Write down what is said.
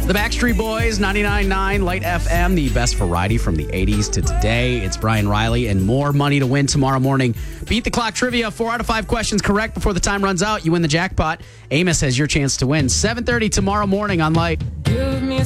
The Backstreet Boys, 99.9 Light FM, the best variety from the 80s to today. It's Brian Riley and more money to win tomorrow morning. Beat the Clock Trivia, 4 out of 5 questions correct before the time runs out. You win the jackpot. Amos has your chance to win. 7:30 tomorrow morning on Light.